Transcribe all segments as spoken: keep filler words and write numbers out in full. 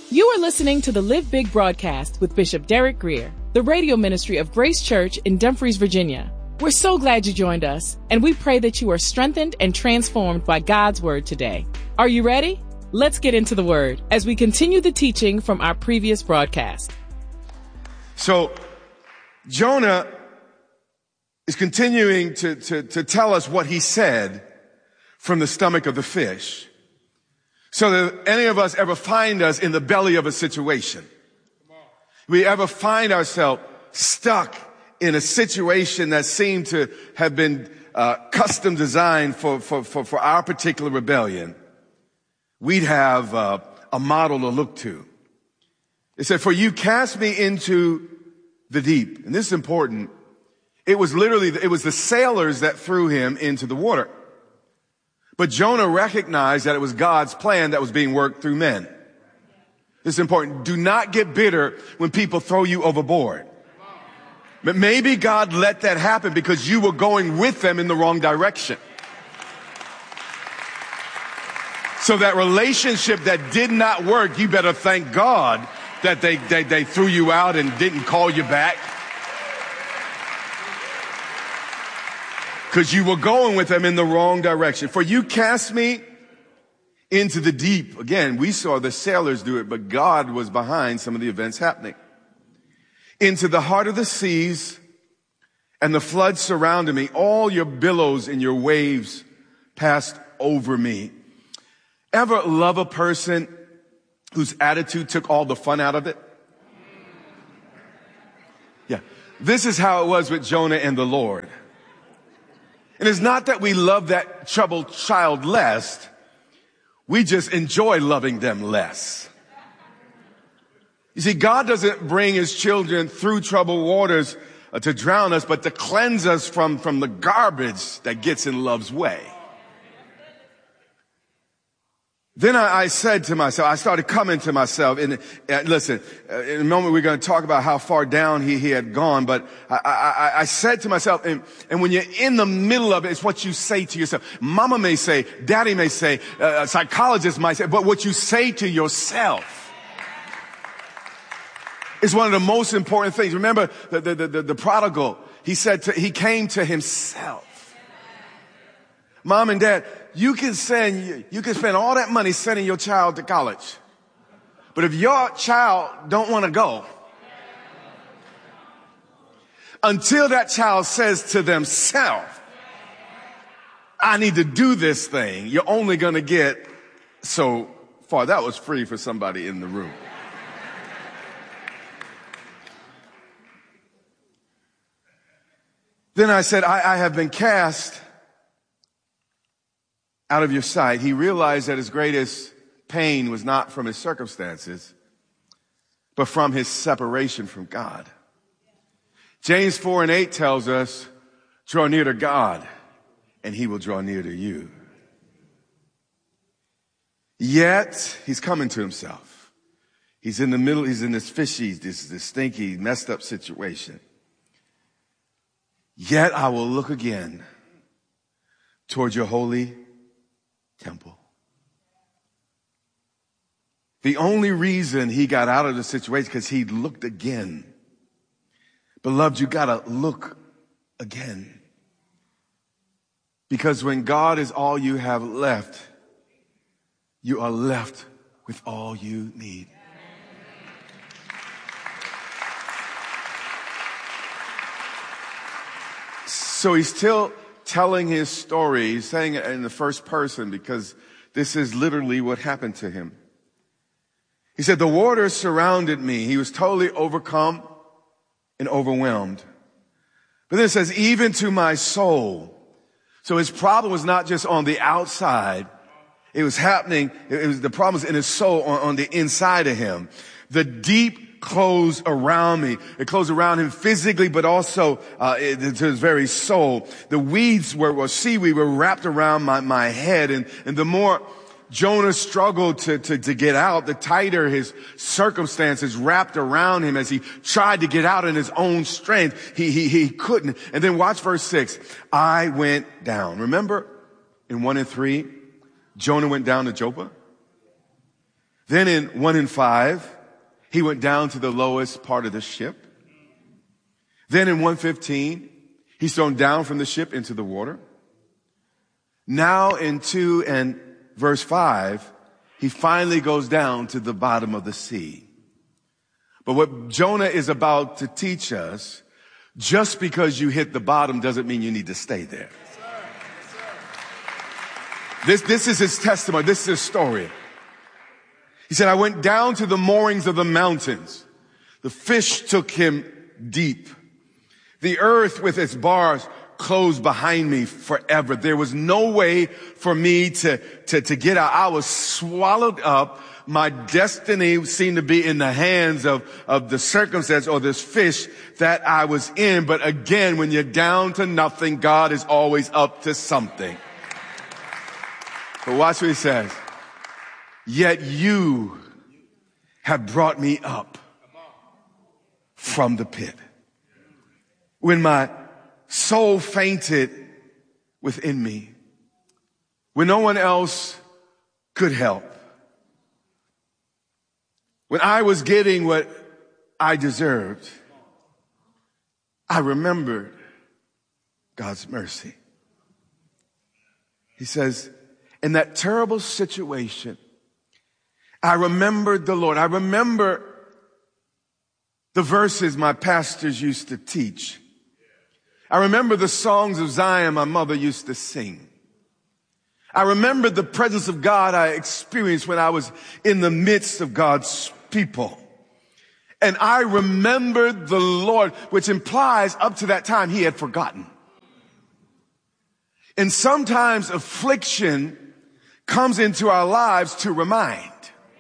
You are listening to the Live Big broadcast with Bishop Derek Grier, the radio ministry of Grace Church in Dumfries, Virginia. We're so glad you joined us, and we pray that you are strengthened and transformed by God's word today. Are you ready? Let's get into the word as we continue the teaching from our previous broadcast. So, Jonah is continuing to, to, to tell us what he said from the stomach of the fish. So that any of us ever find us in the belly of a situation, we ever find ourselves stuck in a situation that seemed to have been uh, custom designed for, for, for, for our particular rebellion, we'd have uh, a model to look to. It said, for you cast me into the deep. And this is important. It was literally, it was the sailors that threw him into the water. But Jonah recognized that it was God's plan that was being worked through men. This is important. Do not get bitter when people throw you overboard. But maybe God let that happen because you were going with them in the wrong direction. So that relationship that did not work, you better thank God that they, they, they threw you out and didn't call you back. Because you were going with them in the wrong direction. For you cast me into the deep. Again, we saw the sailors do it, but God was behind some of the events happening. Into the heart of the seas, and the floods surrounded me. All your billows and your waves passed over me. Ever love a person whose attitude took all the fun out of it? Yeah. This is how it was with Jonah and the Lord. And it's not that we love that troubled child less. We just enjoy loving them less. You see, God doesn't bring his children through troubled waters uh, to drown us, but to cleanse us from, from the garbage that gets in love's way. Then I, I said to myself, I started coming to myself, and uh, listen, uh, in a moment we're going to talk about how far down he, he had gone, but I, I, I said to myself, and, and when you're in the middle of it, it's what you say to yourself. Mama may say, daddy may say, uh, a psychologist might say, but what you say to yourself is one of the most important things. Remember the, the, the, the prodigal, he said to, he came to himself. Mom and dad, you can send, you can spend all that money sending your child to college. But if your child don't want to go, until that child says to themselves, I need to do this thing, you're only going to get so far. That was free for somebody in the room. Then I said, I, I have been cast out of your sight. He realized that his greatest pain was not from his circumstances, but from his separation from God. James four and eight tells us, draw near to God and he will draw near to you. Yet he's coming to himself. He's in the middle, he's in this fishy, this, this stinky, messed up situation. Yet I will look again toward your holy temple. The only reason he got out of the situation because he looked again. Beloved, you gotta look again. Because when God is all you have left, you are left with all you need. So he's still telling his story. He's saying it in the first person because this is literally what happened to him. He said, the waters surrounded me. He was totally overcome and overwhelmed. But then it says, even to my soul. So his problem was not just on the outside. It was happening. It was the problem was in his soul, on, on the inside of him. The deep closed around me. It closed around him physically, but also uh, it, to his very soul. The weeds were, or seaweed were wrapped around my, my head. And, and the more Jonah struggled to, to, to get out, the tighter his circumstances wrapped around him as he tried to get out in his own strength. He, he, he couldn't. And then watch verse six. I went down. Remember in one and three, Jonah went down to Joppa. Then in one and five, he went down to the lowest part of the ship. Then in one fifteen, he's thrown down from the ship into the water. Now in two and verse five, he finally goes down to the bottom of the sea. But what Jonah is about to teach us, just because you hit the bottom doesn't mean you need to stay there. This, this is his testimony. This is his story. He said, I went down to the moorings of the mountains. The fish took him deep. The earth with its bars closed behind me forever. There was no way for me to, to, to get out. I was swallowed up. My destiny seemed to be in the hands of, of the circumstance or this fish that I was in. But again, when you're down to nothing, God is always up to something. But watch what he says. Yet you have brought me up from the pit. When my soul fainted within me, when no one else could help, when I was getting what I deserved, I remembered God's mercy. He says, in that terrible situation, I remembered the Lord. I remember the verses my pastors used to teach. I remember the songs of Zion my mother used to sing. I remember the presence of God I experienced when I was in the midst of God's people. And I remembered the Lord, which implies up to that time he had forgotten. And sometimes affliction comes into our lives to remind.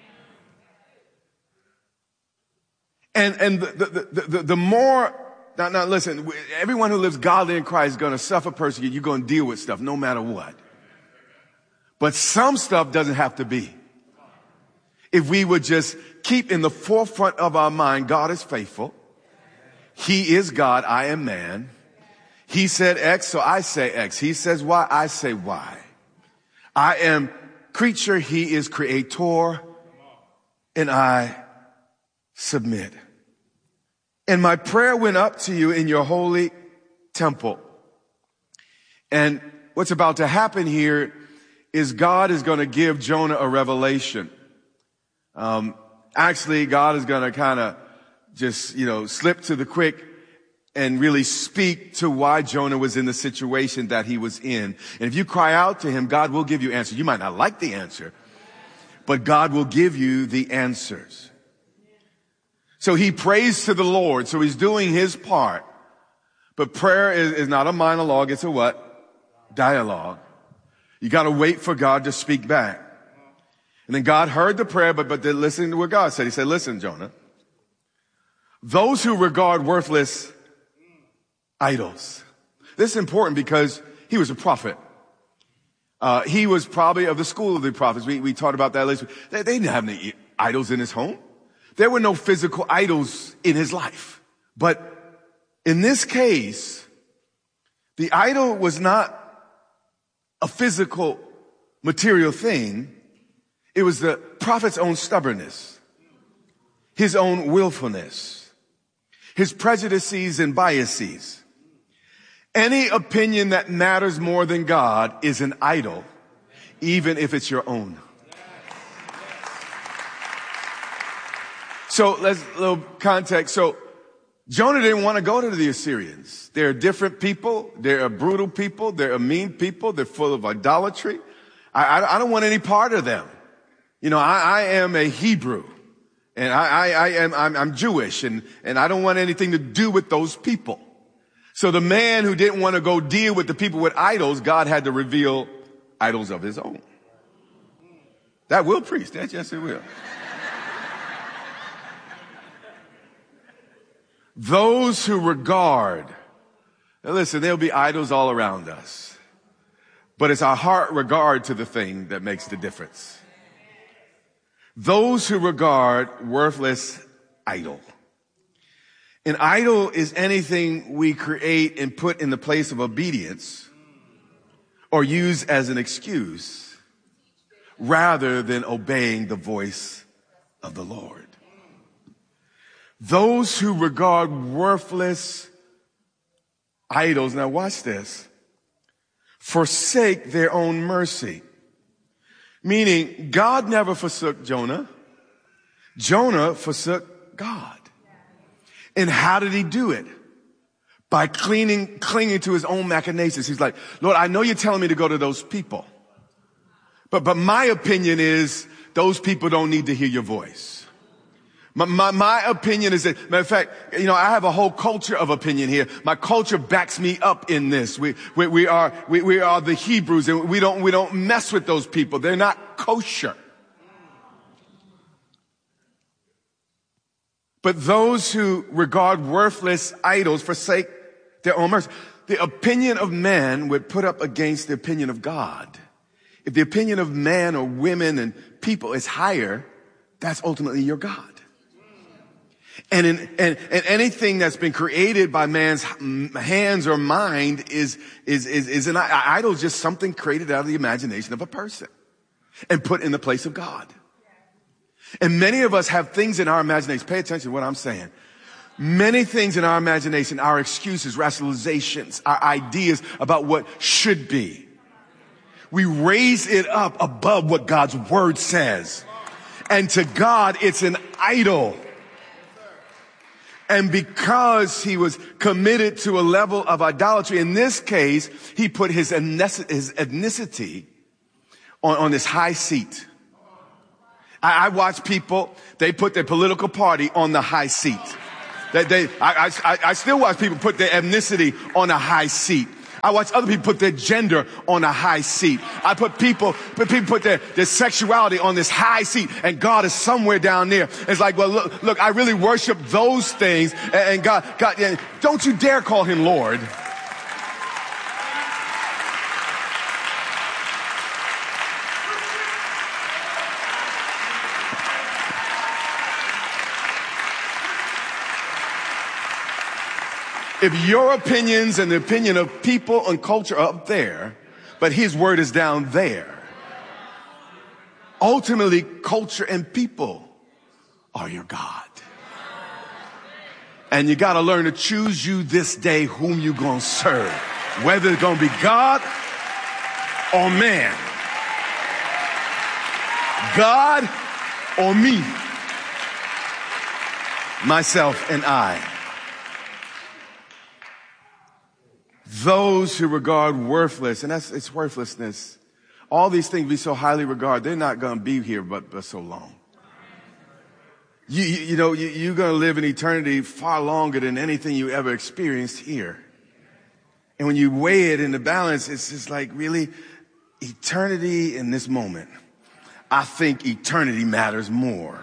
And, and the, the, the, the more, now, now listen, everyone who lives godly in Christ is going to suffer persecution. You're going to deal with stuff no matter what. But some stuff doesn't have to be. If we would just keep in the forefront of our mind, God is faithful. He is God. I am man. He said X, so I say X. He says Y, I say Y. I am creature. He is creator. And I submit. And my prayer went up to you in your holy temple. And what's about to happen here is God is going to give Jonah a revelation. Um, actually, God is going to kind of just, you know, slip to the quick and really speak to why Jonah was in the situation that he was in. And if you cry out to him, God will give you answers. You might not like the answer, but God will give you the answers. So he prays to the Lord. So he's doing his part. But prayer is, is not a monologue. It's a what? Dialogue. You got to wait for God to speak back. And then God heard the prayer, but, but then listen to what God said. He said, listen, Jonah, those who regard worthless idols. This is important because he was a prophet. Uh, he was probably of the school of the prophets. We, we talked about that last week. They, they didn't have any idols in his home. There were no physical idols in his life. But in this case, the idol was not a physical, material thing. It was the prophet's own stubbornness, his own willfulness, his prejudices and biases. Any opinion that matters more than God is an idol, even if it's your own. So let's, a little context. So Jonah didn't want to go to the Assyrians. They're different people. They're a brutal people. They're a mean people. They're full of idolatry. I, I, I don't want any part of them. You know, I, I am a Hebrew and I, I, I am, I'm, I'm Jewish and, and I don't want anything to do with those people. So the man who didn't want to go deal with the people with idols, God had to reveal idols of his own. That will preach. That, yes, it will. Those who regard, now listen, there'll be idols all around us, but it's our heart regard to the thing that makes the difference. Those who regard worthless idol. An idol is anything we create and put in the place of obedience or use as an excuse rather than obeying the voice of the Lord. Those who regard worthless idols, now watch this, forsake their own mercy. Meaning, God never forsook Jonah. Jonah forsook God. And how did he do it? By cleaning, clinging to his own machinations. He's like, Lord, I know you're telling me to go to those people. But, but my opinion is those people don't need to hear your voice. My, my, my opinion is that, matter of fact, you know, I have a whole culture of opinion here. My culture backs me up in this. We, we, we are, we, we are the Hebrews, and we don't, we don't mess with those people. They're not kosher. But those who regard worthless idols forsake their own mercy. The opinion of man would put up against the opinion of God. If the opinion of man or women and people is higher, that's ultimately your God. And, in, and, and anything that's been created by man's hands or mind is, is, is, is an idol, just something created out of the imagination of a person and put in the place of God. And many of us have things in our imagination. Pay attention to what I'm saying. Many things in our imagination, our excuses, rationalizations, our ideas about what should be. We raise it up above what God's word says. And to God, it's an idol. And because he was committed to a level of idolatry, in this case, he put his ethnicity on, on this high seat. I, I watch people, they put their political party on the high seat. They, they, I, I, I still watch people put their ethnicity on a high seat. I watch other people put their gender on a high seat. I put people, put people put their, their sexuality on this high seat, and God is somewhere down there. It's like, well, look, look, I really worship those things, and, and God, God, don't you dare call him Lord. If your opinions and the opinion of people and culture are up there, but his word is down there, ultimately culture and people are your God. And you got to learn to choose you this day whom you going to serve, whether it's going to be God or man, God or me, myself and I. Those who regard worthless, and that's, it's worthlessness. All these things we so highly regard, they're not going to be here but, but so long. You, you, you know, you, you're going to live in eternity far longer than anything you ever experienced here. And when you weigh it in the balance, it's just like, really, eternity in this moment. I think eternity matters more.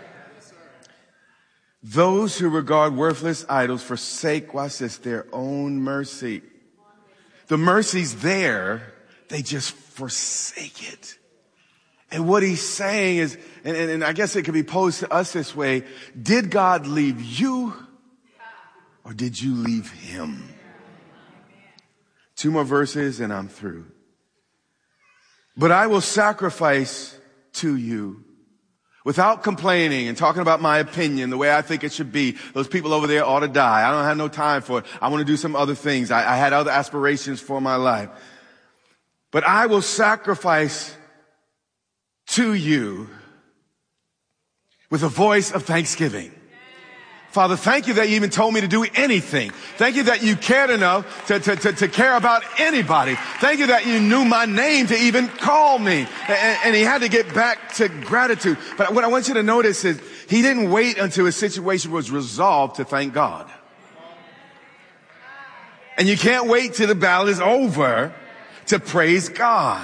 Those who regard worthless idols forsake, watch this, their own mercy. The mercy's there, they just forsake it. And what he's saying is, and, and, and I guess it could be posed to us this way, did God leave you or did you leave him? Two more verses and I'm through. But I will sacrifice to you without complaining and talking about my opinion, the way I think it should be. Those people over there ought to die. I don't have no time for it. I want to do some other things. I, I had other aspirations for my life. But I will sacrifice to you with a voice of thanksgiving. Father, thank you that you even told me to do anything. Thank you that you cared enough to, to, to, to care about anybody. Thank you that you knew my name to even call me. And, and he had to get back to gratitude. But what I want you to notice is he didn't wait until his situation was resolved to thank God. And you can't wait till the battle is over to praise God.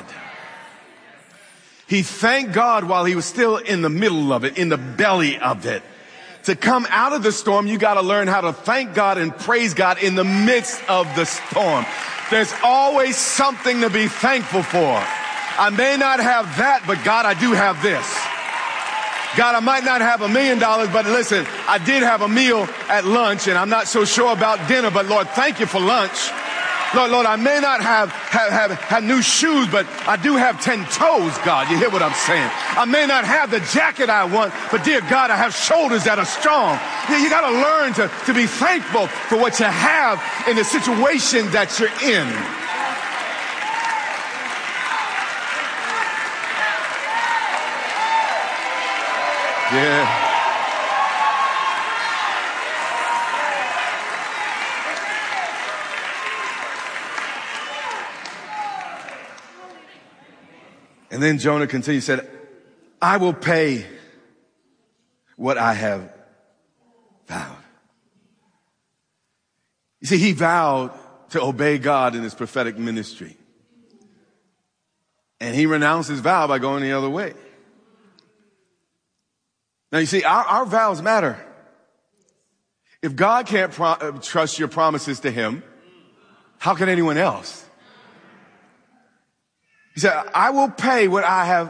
He thanked God while he was still in the middle of it, in the belly of it. To come out of the storm, you got to learn how to thank God and praise God in the midst of the storm. There's always something to be thankful for. I may not have that, but God, I do have this. God, I might not have a million dollars, but listen, I did have a meal at lunch, and I'm not so sure about dinner, but Lord, thank you for lunch. Lord, Lord, I may not have, have, have, have new shoes, but I do have ten toes, God. You hear what I'm saying? I may not have the jacket I want, but dear God, I have shoulders that are strong. You, you got to learn to, to be thankful for what you have in the situation that you're in. Yeah. And then Jonah continued, said, I will pay what I have vowed. You see, he vowed to obey God in his prophetic ministry. And he renounced his vow by going the other way. Now, you see, our, our vows matter. If God can't pro- trust your promises to him, how can anyone else? He said, I will pay what I have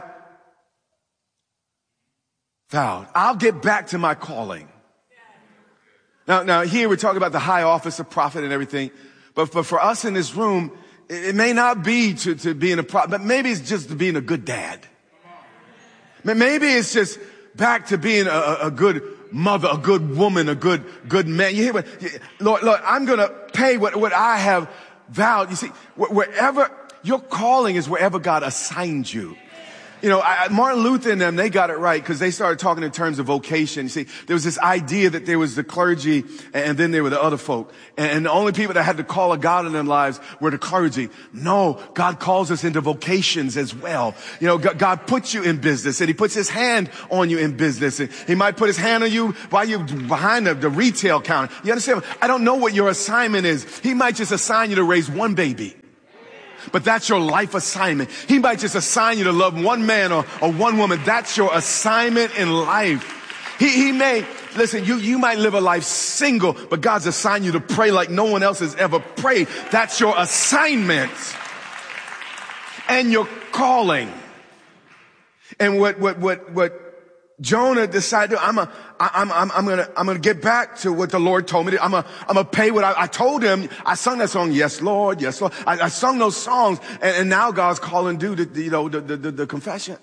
vowed. I'll get back to my calling. Now, now here we're talking about the high office of prophet and everything. But for, for us in this room, it, it may not be to, to being a prophet, but maybe it's just being a good dad. Maybe it's just back to being a, a good mother, a good woman, a good, good man. You hear what, Lord, Lord, I'm going to pay what, what I have vowed. You see, wherever, your calling is wherever God assigned you. You know, I, Martin Luther and them, they got it right because they started talking in terms of vocation. You see, there was this idea that there was the clergy and then there were the other folk. And, and the only people that had the call of God in their lives were the clergy. No, God calls us into vocations as well. You know, God puts you in business and he puts his hand on you in business. And he might put his hand on you while you're behind the, the retail counter. You understand? I don't know what your assignment is. He might just assign you to raise one baby. But that's your life assignment. He might just assign you to love one man or, or one woman. That's your assignment in life. He, he may, listen, you, you might live a life single, but God's assigned you to pray like no one else has ever prayed. That's your assignment and your calling. And what, what, what, what Jonah decided, I'm a, I'm, I'm, I'm gonna, I'm gonna get back to what the Lord told me to. I'm gonna, I'm gonna pay what I, I told him. I sung that song, Yes, Lord, Yes, Lord. I, I sung those songs, and, and now God's calling due to, the, you know, the, the, the, the confession.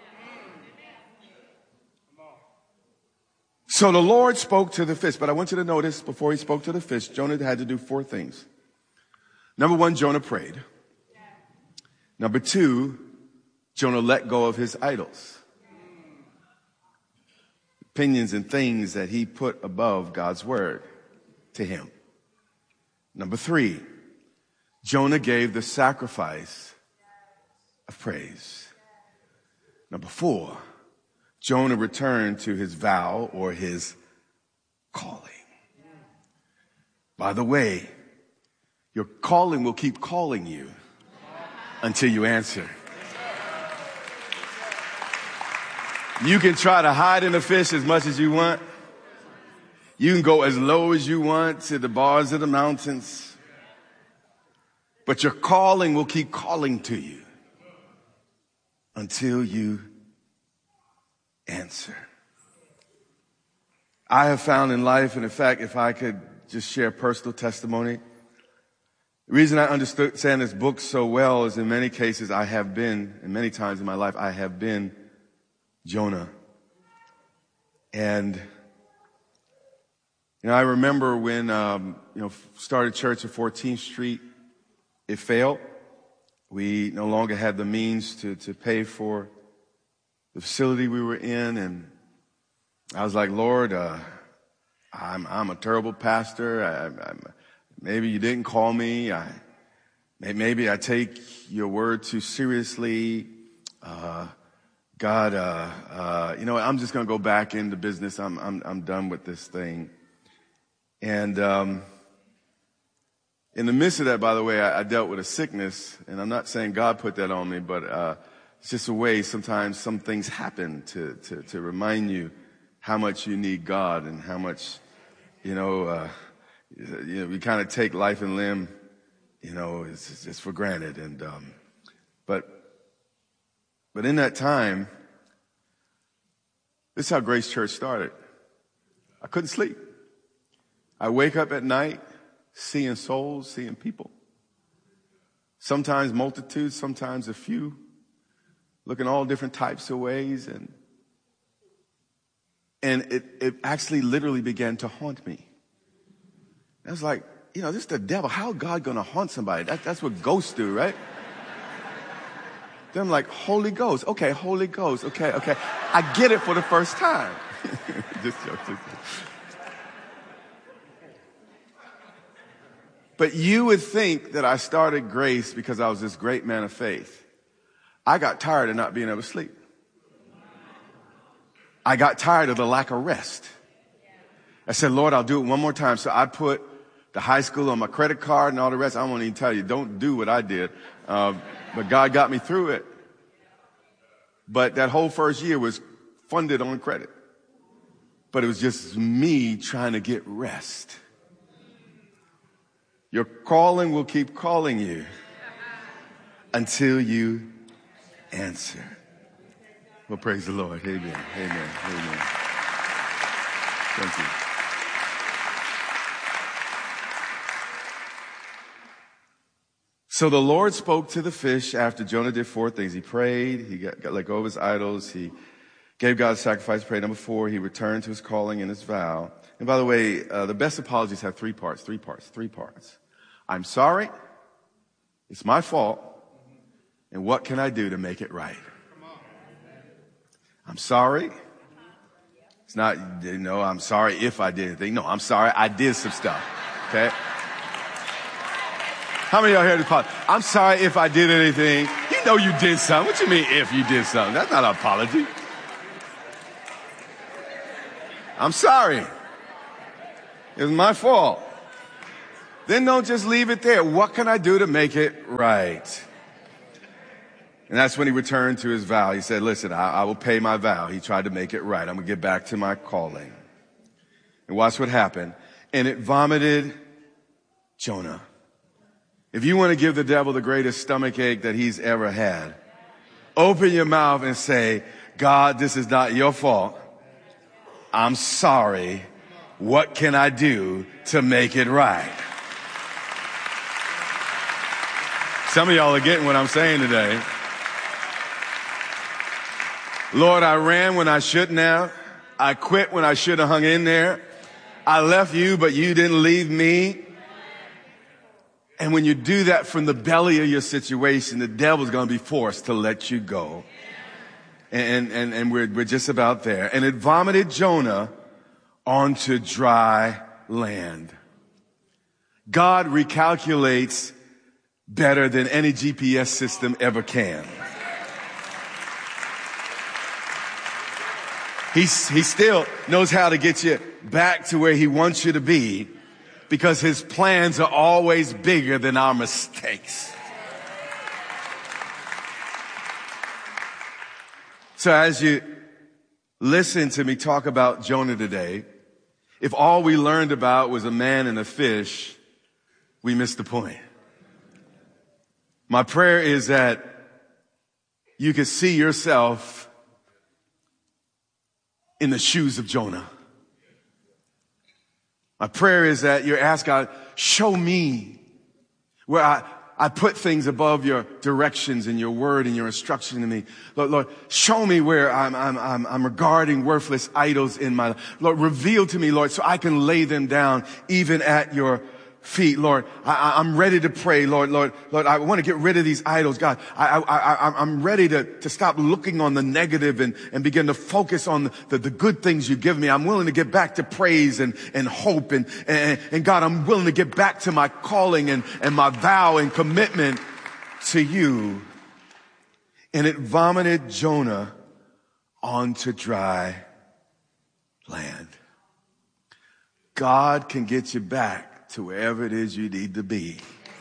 So the Lord spoke to the fish, but I want you to notice before he spoke to the fish, Jonah had to do four things. Number one, Jonah prayed. Number two, Jonah let go of his idols. Opinions and things that he put above God's word to him. Number three, Jonah gave the sacrifice of praise. Number four, Jonah returned to his vow or his calling. By the way, your calling will keep calling you until you answer. You can try to hide in the fish as much as you want. You can go as low as you want to the bars of the mountains. But your calling will keep calling to you until you answer. I have found in life, and in fact, if I could just share personal testimony, the reason I understand this book so well is in many cases I have been, and many times in my life, I have been Jonah. And, you know, I remember when, um, you know, started church at fourteenth Street, it failed. We no longer had the means to, to pay for the facility we were in. And I was like, Lord, uh, I'm, I'm a terrible pastor. I, I'm, maybe you didn't call me. I, maybe I take your word too seriously. Uh, God, uh, uh, you know, I'm just going to go back into business. I'm, I'm, I'm done with this thing. And, um, in the midst of that, by the way, I, I dealt with a sickness, and I'm not saying God put that on me, but, uh, it's just a way sometimes some things happen to, to, to remind you how much you need God and how much, you know, uh, you know, we kind of take life and limb, you know, it's, it's just for granted. And, um, but, But in that time, this is how Grace Church started. I couldn't sleep. I wake up at night seeing souls, seeing people. Sometimes multitudes, sometimes a few. Looking all different types of ways. And, and it, it actually literally began to haunt me. I was like, you know, this is the devil. How is God going to haunt somebody? That, that's what ghosts do, right? Then I'm like, Holy Ghost. Okay, Holy Ghost. Okay, okay. I get it for the first time. Just joke, just joke. But you would think that I started Grace because I was this great man of faith. I got tired of not being able to sleep. I got tired of the lack of rest. I said, Lord, I'll do it one more time. So I put the high school on my credit card and all the rest. I won't even tell you, don't do what I did. Uh, but God got me through it. But that whole first year was funded on credit. But it was just me trying to get rest. Your calling will keep calling you until you answer. Well, praise the Lord. Amen. Amen. Amen. Thank you. So the Lord spoke to the fish after Jonah did four things. He prayed. He got, got let go of his idols. He gave God a sacrifice. Prayed. Number four, he returned to his calling and his vow. And by the way, uh, the best apologies have three parts, three parts, three parts. I'm sorry. It's my fault. And what can I do to make it right? I'm sorry. It's not, you know, I'm sorry if I did anything. No, I'm sorry I did some stuff. Okay? How many of y'all here to apologize? I'm sorry if I did anything. You know you did something. What you mean if you did something? That's not an apology. I'm sorry. It was my fault. Then don't just leave it there. What can I do to make it right? And that's when he returned to his vow. He said, listen, I, I will pay my vow. He tried to make it right. I'm going to get back to my calling. And watch what happened. And it vomited Jonah. If you want to give the devil the greatest stomach ache that he's ever had, open your mouth and say, God, this is not your fault. I'm sorry. What can I do to make it right? Some of y'all are getting what I'm saying today. Lord, I ran when I shouldn't have. I quit when I should have hung in there. I left you, but you didn't leave me. And when you do that from the belly of your situation, the devil's going to be forced to let you go. And, and, and we're, we're just about there. And it vomited Jonah onto dry land. God recalculates better than any G P S system ever can. He, he still knows how to get you back to where he wants you to be because his plans are always bigger than our mistakes. So as you listen to me talk about Jonah today, if all we learned about was a man and a fish, we missed the point. My prayer is that you can see yourself in the shoes of Jonah. My prayer is that you ask God, show me where I, I put things above your directions and your word and your instruction to me. Lord, Lord, show me where I'm, I'm, I'm, I'm regarding worthless idols in my life. Lord, reveal to me, Lord, so I can lay them down even at your feet. Lord, I, I'm ready to pray. Lord, Lord, Lord, I want to get rid of these idols. God, I, I, I, I'm ready to, to stop looking on the negative and, and begin to focus on the, the good things you give me. I'm willing to get back to praise and, and hope. And, and, and God, I'm willing to get back to my calling and, and my vow and commitment to you. And it vomited Jonah onto dry land. God can get you back to wherever it is you need to be.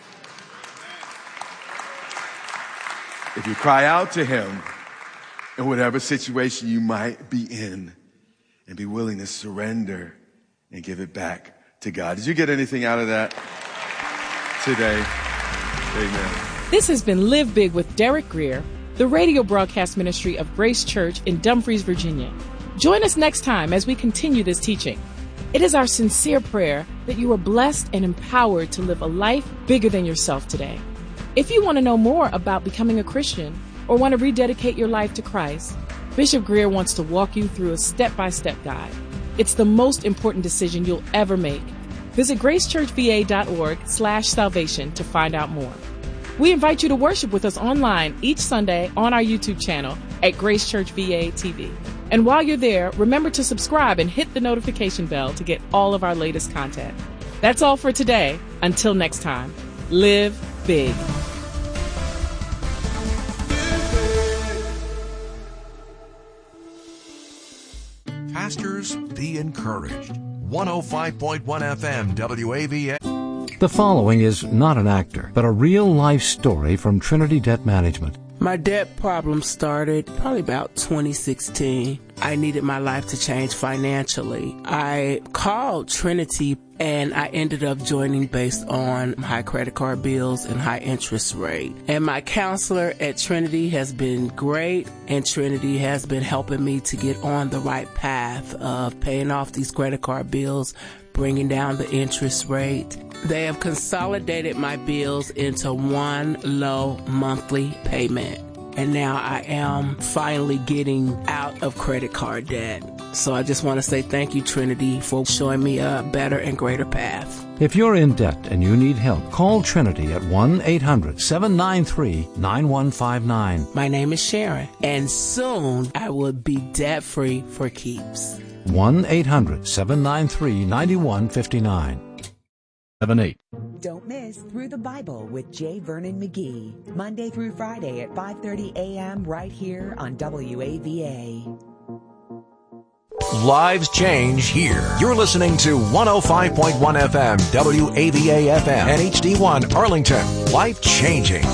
If you cry out to him in whatever situation you might be in and be willing to surrender and give it back to God. Did you get anything out of that today? Amen. This has been Live Big with Derek Grier, the radio broadcast ministry of Grace Church in Dumfries, Virginia. Join us next time as we continue this teaching. It is our sincere prayer that you are blessed and empowered to live a life bigger than yourself today. If you want to know more about becoming a Christian or want to rededicate your life to Christ, Bishop Greer wants to walk you through a step-by-step guide. It's the most important decision you'll ever make. Visit gracechurchva.org slash salvation to find out more. We invite you to worship with us online each Sunday on our YouTube channel at Grace Church V A T V. And while you're there, remember to subscribe and hit the notification bell to get all of our latest content. That's all for today. Until next time, live big. Pastors, be encouraged. one oh five point one F M W A V A. The following is not an actor, but a real-life story from Trinity Debt Management. My debt problem started probably about twenty sixteen. I needed my life to change financially. I called Trinity and I ended up joining based on high credit card bills and high interest rate. And my counselor at Trinity has been great, and Trinity has been helping me to get on the right path of paying off these credit card bills, bringing down the interest rate. They have consolidated my bills into one low monthly payment. And now I am finally getting out of credit card debt. So I just want to say thank you, Trinity, for showing me a better and greater path. If you're in debt and you need help, call Trinity at one eight hundred seven nine three nine one five nine. My name is Sharon, and soon I will be debt-free for keeps. one eight hundred seven nine three nine one five nine. seven eight. Don't miss Through the Bible with J. Vernon McGee, Monday through Friday at five thirty a.m. right here on W A V A. Lives change here. You're listening to one oh five point one F M W A V A F M and H D one Arlington. Life changing.